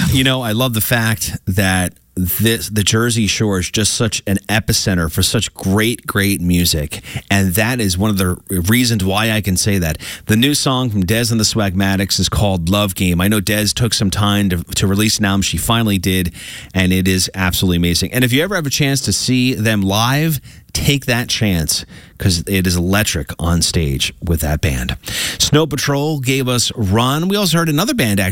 I love the fact that the Jersey Shore is just such an epicenter for such great music, and that is one of the reasons why I can say that. The new song from Dez and the Swagmatics is called Love Game. I know Dez took some time to release an album. She finally did, and it is absolutely amazing. And if you ever have a chance to see them live, take that chance, because it is electric on stage with that band. Snow Patrol gave us Run. We also heard another band, actually,